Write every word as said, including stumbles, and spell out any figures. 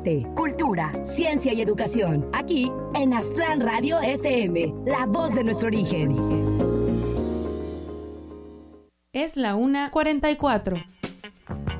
arte, cultura, ciencia y educación. Aquí en Aztlán Radio F M, la voz de nuestro origen. Es la una cuarenta y cuatro.